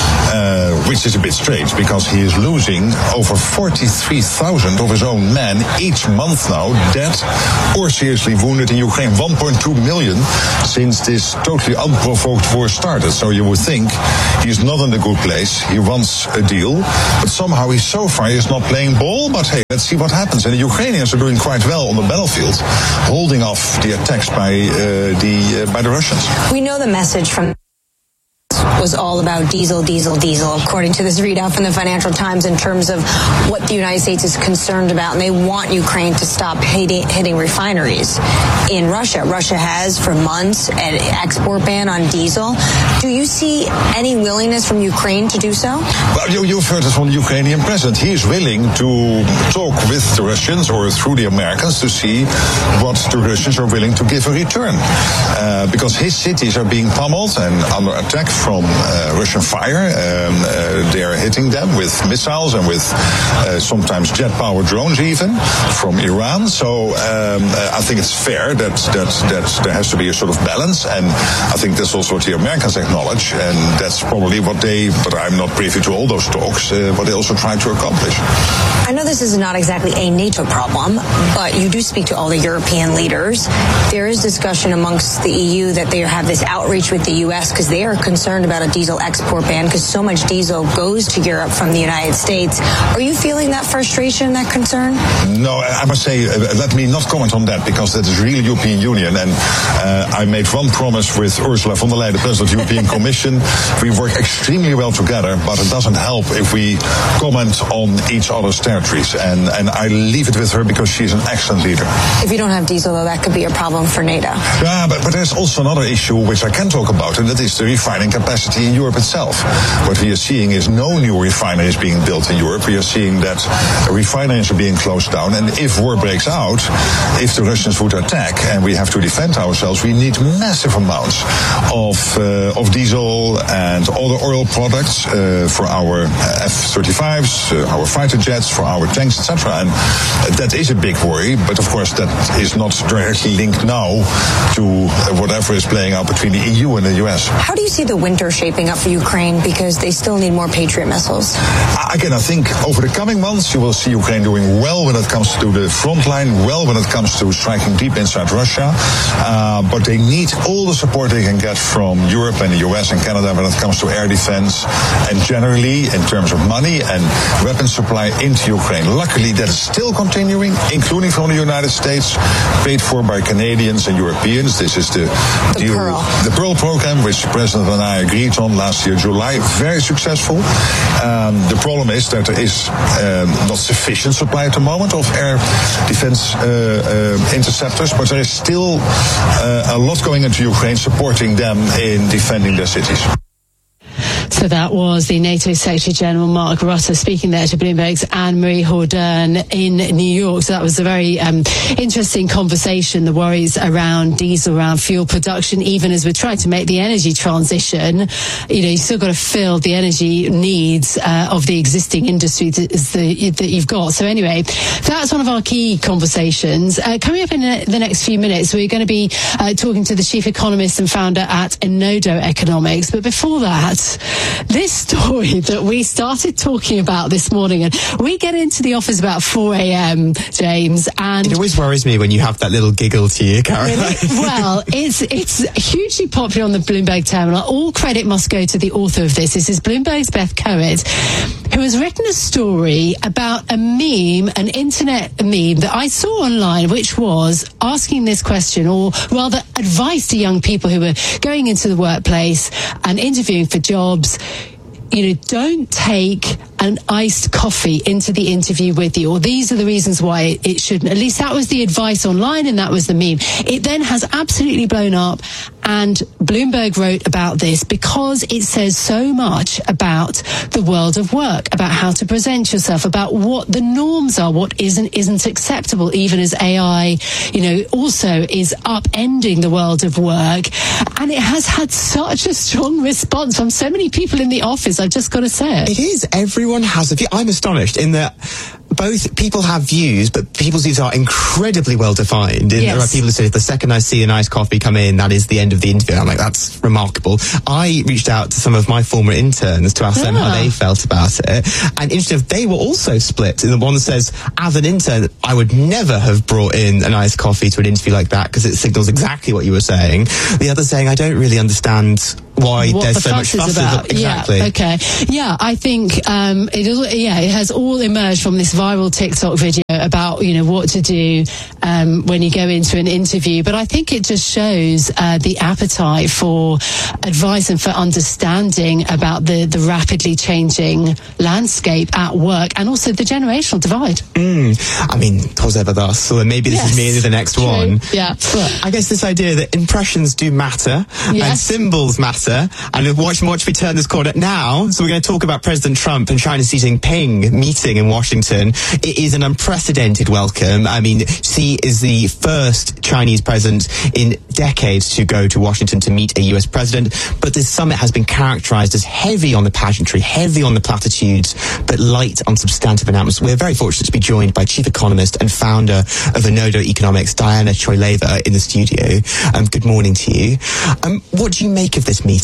which is a bit strange because he is losing over 43,000 of his own men each month now, dead or seriously wounded in Ukraine. 1.2 million since this totally unprovoked war started. So you would think he's not in a good place. He wants a deal, but somehow he so far is not playing ball. But hey, let's see what happens. And the Ukrainians are doing quite well on the battlefield, holding off the attacks by the Russians. We know the message from was all about diesel, according to this readout from the Financial Times, in terms of what the United States is concerned about. And they want Ukraine to stop hitting refineries in Russia. Russia has, for months, an export ban on diesel. Do you see any willingness from Ukraine to do so? Well, you've heard it from the Ukrainian president. He is willing to talk with the Russians or through the Americans to see what the Russians are willing to give in return. Because his cities are being pummeled and under attack from Russian fire. They are hitting them with missiles and with sometimes jet-powered drones even from Iran. So I think it's fair that there has to be a sort of balance, and I think that's also what the Americans acknowledge, and that's probably what they, but I'm not privy to all those talks, what they also try to accomplish. I know this is not exactly a NATO problem, but you do speak to all the European leaders. There is discussion amongst the EU that they have this outreach with the U.S. because they are concerned about a diesel export ban because so much diesel goes to Europe from the United States. Are you feeling that frustration, that concern? No, I must say, let me not comment on that because that is really European Union. And I made one promise with Ursula von der Leyen, the President of the European Commission. We work extremely well together, but it doesn't help if we comment on each other's territories. And I leave it with her because she's an excellent leader. If you don't have diesel, though, that could be a problem for NATO. Yeah, but there's also another issue which I can talk about, and that is the refining capacity in Europe itself. What we are seeing is no new refineries being built in Europe. We are seeing that refineries are being closed down, and if war breaks out, if the Russians would attack and we have to defend ourselves, we need massive amounts of diesel and other oil products for our F-35s, our fighter jets, for our tanks, etc. And that is a big worry, but of course that is not directly linked now to whatever is playing out between the EU and the US. How do you see the winter shaping up for Ukraine, because they still need more Patriot missiles? Again, I think over the coming months you will see Ukraine doing well when it comes to the front line, well when it comes to striking deep inside Russia, but they need all the support they can get from Europe and the US and Canada when it comes to air defense and generally in terms of money and weapon supply into Ukraine. Luckily, that is still continuing, including from the United States, paid for by Canadians and Europeans. This is the Pearl program, which the President and I agreed on last year, July. Very successful. The problem is that there is not sufficient supply at the moment of air defense interceptors, but there is still a lot going into Ukraine, supporting them in defending their cities. So So that was the NATO Secretary-General Mark Rutte speaking there to Bloomberg's Anne-Marie Jourdain in New York. So that was a very interesting conversation, the worries around diesel, around fuel production, even as we're trying to make the energy transition. You've still got to fill the energy needs of the existing industry that you've got. So anyway, that's one of our key conversations. Coming up in the next few minutes, we're going to be talking to the chief economist and founder at Enodo Economics. But before that, this story that we started talking about this morning, and we get into the office about 4 a.m., James, and it always worries me when you have that little giggle to you, Caroline. Really? Well, it's hugely popular on the Bloomberg terminal. All credit must go to the author of this. This is Bloomberg's Beth Coet, who has written a story about a meme, an internet meme that I saw online, which was asking this question, or rather advice to young people who were going into the workplace and interviewing for jobs. Don't take an iced coffee into the interview with you, or these are the reasons why it shouldn't. At least that was the advice online, and that was the meme. It then has absolutely blown up, and Bloomberg wrote about this because it says so much about the world of work, about how to present yourself, about what the norms are, what isn't acceptable, even as AI, also is upending the world of work. And it has had such a strong response from so many people in the office, I've just got to say it. It is. Everyone has a view. I'm astonished in that both people have views, but people's views are incredibly well defined. Yes. There are people who say, the second I see a nice coffee come in, that is the end of the interview. I'm like, that's remarkable. I reached out to some of my former interns to ask them how they felt about it. And interesting, they were also split. And the one that says, as an intern, I would never have brought in a nice coffee to an interview like that because it signals exactly what you were saying. The other saying, I don't really understand why there's so much fuss about. Exactly. Yeah, okay. Yeah, I think it has all emerged from this viral TikTok video about what to do when you go into an interview. But I think it just shows the appetite for advice and for understanding about the rapidly changing landscape at work, and also the generational divide. I mean, tos ever thus, so maybe this is merely the next one. Yeah. But I guess this idea that impressions do matter and symbols matter. And watch me turn this corner now. So we're going to talk about President Trump and China's Xi Jinping meeting in Washington. It is an unprecedented welcome. I mean, Xi is the first Chinese president in decades to go to Washington to meet a US president. But this summit has been characterized as heavy on the pageantry, heavy on the platitudes, but light on substantive announcements. We're very fortunate to be joined by chief economist and founder of Enodo Economics, Diana Choileva, in the studio. Good morning to you. What do you make of this meeting?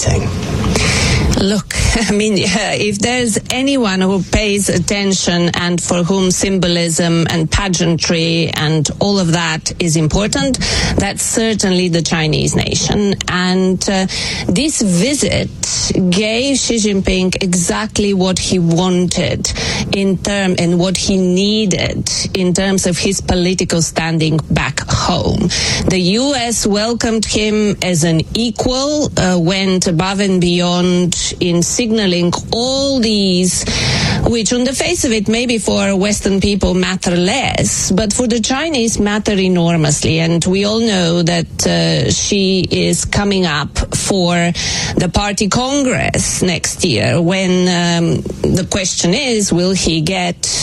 Look, I mean, if there's anyone who pays attention and for whom symbolism and pageantry and all of that is important, that's certainly the Chinese nation. And this visit gave Xi Jinping exactly what he wanted and what he needed in terms of his political standing back home. The U.S. welcomed him as an equal, went above and beyond in signaling all these, which on the face of it maybe for Western people matter less, but for the Chinese matter enormously. And we all know that she is coming up for the party congress next year, when the question is, will he get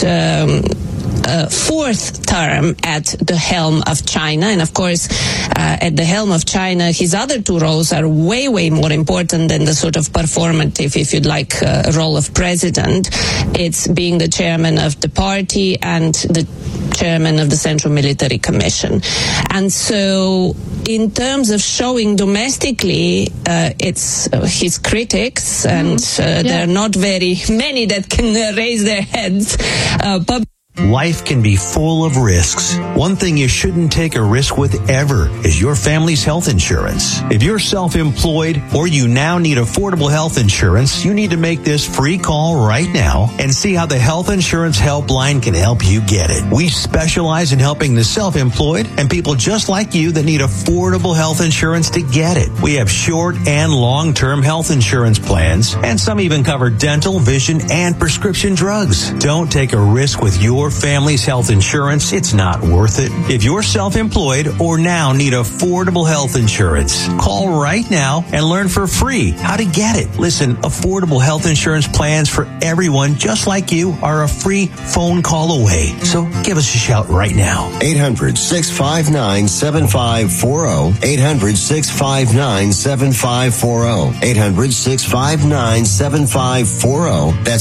a fourth term at the helm of China? And of course, at the helm of China, his other two roles are way, way more important than the sort of performative, if you'd like, role of president. It's being the chairman of the party and the chairman of the Central Military Commission. And so in terms of showing domestically, it's his critics, and there are not very many that can raise their heads publicly. Life can be full of risks. One thing you shouldn't take a risk with ever is your family's health insurance. If you're self-employed or you now need affordable health insurance, you need to make this free call right now and see how the Health Insurance Helpline can help you get it. We specialize in helping the self-employed and people just like you that need affordable health insurance to get it. We have short and long-term health insurance plans, and some even cover dental, vision, and prescription drugs. Don't take a risk with your your family's health insurance, it's not worth it. If you're self-employed or now need affordable health insurance, call right now and learn for free how to get it. Listen, affordable health insurance plans for everyone just like you are a free phone call away. So give us a shout right now. 800-659-7540. 800-659-7540. 800-659-7540. That's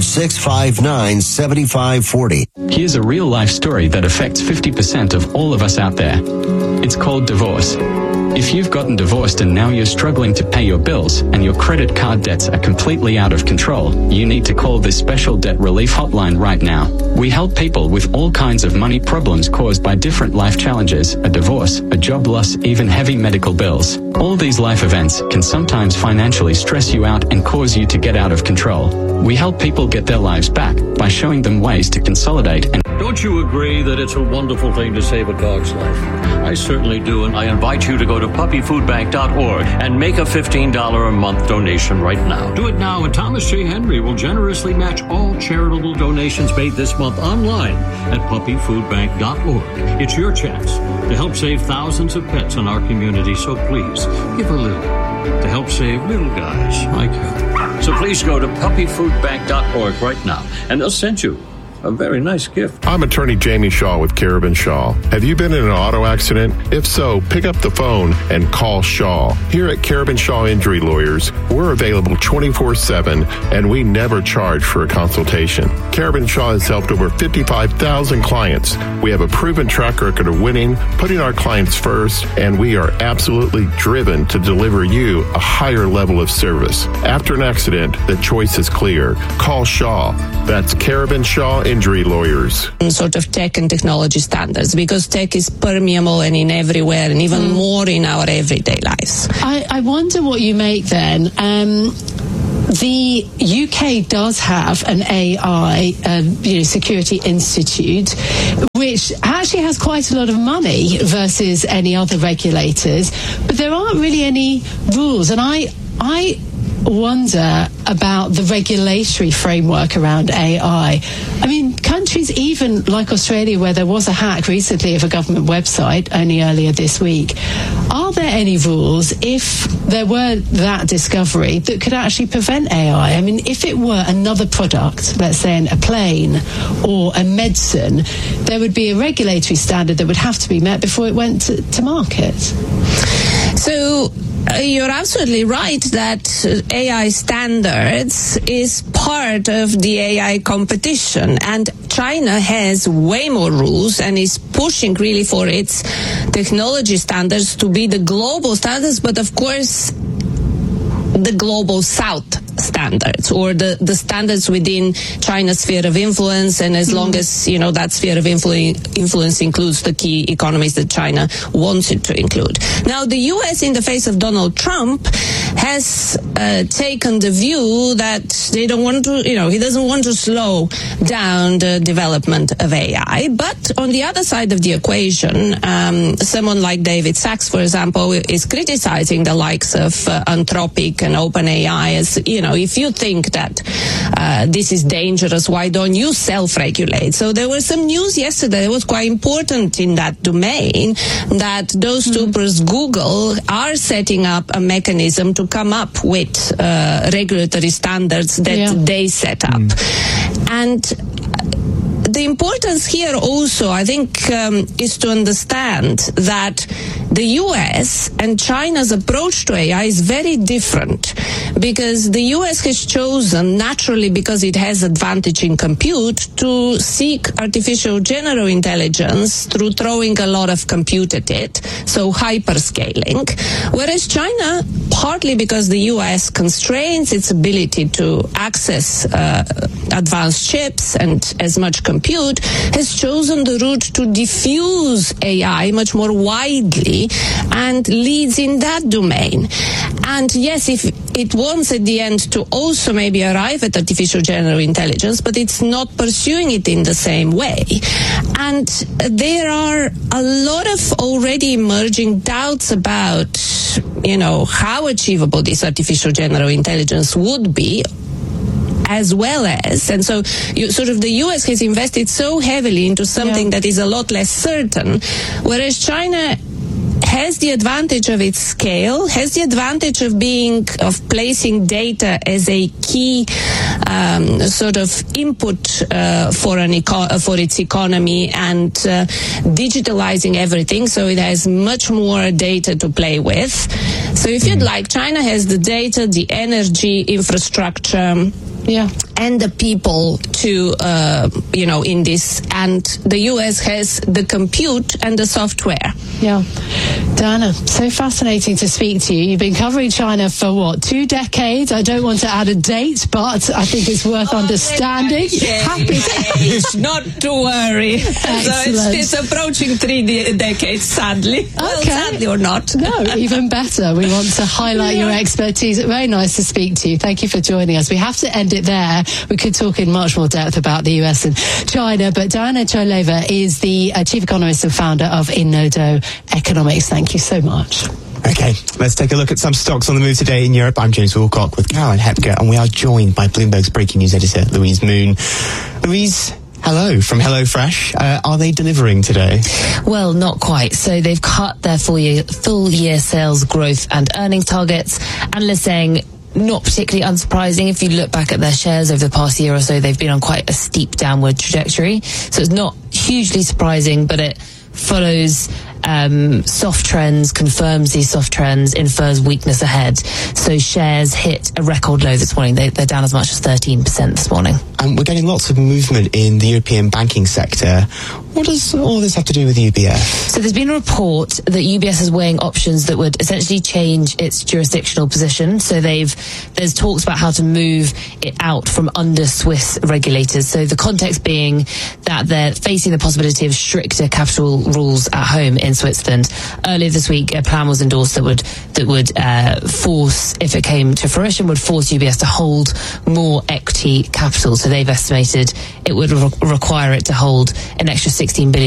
800-659-7540. Here's a real-life story that affects 50% of all of us out there. It's called divorce. If you've gotten divorced and now you're struggling to pay your bills and your credit card debts are completely out of control, you need to call this special debt relief hotline right now. We help people with all kinds of money problems caused by different life challenges, a divorce, a job loss, even heavy medical bills. All these life events can sometimes financially stress you out and cause you to get out of control. We help people get their lives back by showing them ways to consolidate and... Don't you agree that it's a wonderful thing to save a dog's life? I certainly do, and I invite you to go to puppyfoodbank.org and make a $15 a month donation right now. Do it now, and Thomas J. Henry will generously match all charitable donations made this month online at puppyfoodbank.org. It's your chance to help save thousands of pets in our community, so please give a little to help save little guys like you. So please go to puppyfoodbank.org right now, and they'll send you a very nice gift. I'm attorney Jamie Shaw with Carabin Shaw. Have you been in an auto accident? If so, pick up the phone and call Shaw. Here at Carabin Shaw Injury Lawyers, we're available 24/7 and we never charge for a consultation. Carabin Shaw has helped over 55,000 clients. We have a proven track record of winning, putting our clients first, and we are absolutely driven to deliver you a higher level of service. After an accident, the choice is clear. Call Shaw. That's Carabin Shaw Injury Lawyers. Sort of tech and technology standards, because tech is permeable and in everywhere, and even more in our everyday lives. I wonder what you make then. The UK does have an AI security institute, which actually has quite a lot of money versus any other regulators, but there aren't really any rules. And I wonder about the regulatory framework around AI. I mean, countries even like Australia, where there was a hack recently of a government website only earlier this week, are there any rules if there were that discovery that could actually prevent AI? I mean, if it were another product, let's say a plane or a medicine, there would be a regulatory standard that would have to be met before it went to market. So you're absolutely right that AI standards is part of the AI competition, and China has way more rules and is pushing really for its technology standards to be the global standards, but of course the global south standards, or the standards within China's sphere of influence, and as long as that sphere of influence includes the key economies that China wants it to include. Now, the US, in the face of Donald Trump, has taken the view that they don't want to, he doesn't want to slow down the development of AI. But on the other side of the equation, someone like David Sachs, for example, is criticizing the likes of Anthropic and OpenAI as, if you think that this is dangerous, why don't you self-regulate? So there was some news yesterday that was quite important in that domain, that those two plus Google are setting up a mechanism to come up with regulatory standards that they set up. And the importance here also, I think, is to understand that the US and China's approach to AI is very different, because the US has chosen, naturally because it has advantage in compute, to seek artificial general intelligence through throwing a lot of compute at it, so hyperscaling, whereas China, partly because the US constrains its ability to access advanced chips and as much compute, has chosen the route to diffuse AI much more widely and leads in that domain. And yes, if it wants at the end to also maybe arrive at artificial general intelligence, but it's not pursuing it in the same way. And there are a lot of already emerging doubts about, how achievable this artificial general intelligence would be. as well as, and so the US has invested so heavily into something that is a lot less certain, whereas China has the advantage of its scale, has the advantage of placing data as a key input for its economy and digitalizing everything, so it has much more data to play with. So if you'd like, China has the data, the energy, infrastructure, and the people to, in this, and the US has the compute and the software. Yeah. Diana, so fascinating to speak to you. You've been covering China for 2 decades? I don't want to add a date, but I think it's worth understanding. Happy days. Not to worry. So it's approaching 3 decades, sadly. Okay. Well, sadly or not. No, even better. We want to highlight your expertise. Very nice to speak to you. Thank you for joining us. We have to end it there. We could talk in much more depth about the US and China, but Diana Choleva is the chief economist and founder of Inodo Economics. Thank you so much. Okay, let's take a look at some stocks on the move today in Europe. I'm James Wilcock with Caroline Hepker, and we are joined by Bloomberg's breaking news editor, Louise Moon. Louise, hello from HelloFresh. Are they delivering today? Well, not quite. So they've cut their full year sales growth and earnings targets. Analysts saying not particularly unsurprising. If you look back at their shares over the past year or so, they've been on quite a steep downward trajectory. So it's not hugely surprising, but it follows soft trends, confirms these soft trends, infers weakness ahead. So shares hit a record low this morning. They're down as much as 13% this morning. And we're getting lots of movement in the European banking sector. What does all this have to do with UBS? So there's been a report that UBS is weighing options that would essentially change its jurisdictional position. So there's talks about how to move it out from under Swiss regulators. So the context being that they're facing the possibility of stricter capital rules at home in Switzerland. Earlier this week, a plan was endorsed that would force, if it came to fruition, would force UBS to hold more equity capital. So they've estimated it would require it to hold an extra 16 billion